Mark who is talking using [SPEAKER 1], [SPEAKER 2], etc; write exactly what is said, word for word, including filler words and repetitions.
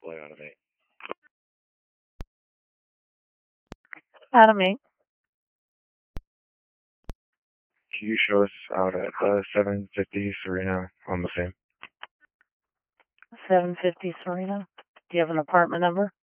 [SPEAKER 1] play out of eight.
[SPEAKER 2] Adam eight.
[SPEAKER 1] Can you show us out at uh, seven fifty Serena on the same?
[SPEAKER 2] seven fifty Serena. Do you have an apartment number?